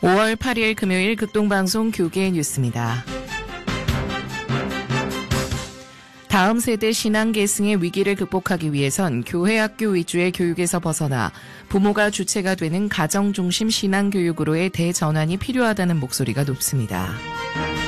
5월 8일 금요일 극동방송 교계 뉴스입니다. 다음 세대 신앙 계승의 위기를 극복하기 위해선 교회 학교 위주의 교육에서 벗어나 부모가 주체가 되는 가정 중심 신앙 교육으로의 대전환이 필요하다는 목소리가 높습니다.